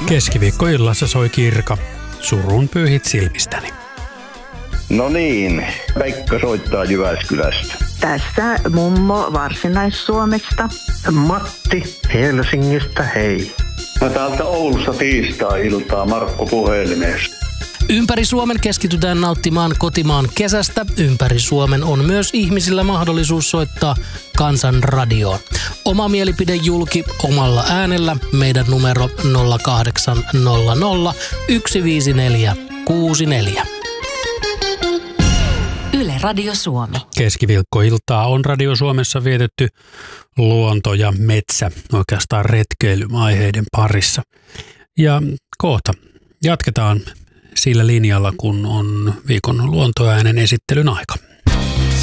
Keskiviikkoillassa soi Kirka. Surun pyyhit silmistäni. No niin, Pekka soittaa Jyväskylästä. Tässä mummo Varsinais-Suomesta. Matti Helsingistä, hei. No täältä Oulusta tiistai-iltaa Markku puhelimessa. Ympäri Suomen keskitytään nauttimaan kotimaan kesästä. Ympäri Suomen on myös ihmisillä mahdollisuus soittaa Kansanradioon. Oma mielipide julki omalla äänellä. Meidän numero 0800 154 64. Yle Radio Suomi. Keskiviikkoiltaa on Radio Suomessa vietetty luonto ja metsä, oikeastaan retkeilyaiheiden parissa. Ja kohta jatketaan sillä linjalla, kun on viikon luontoäänen esittelyn aika.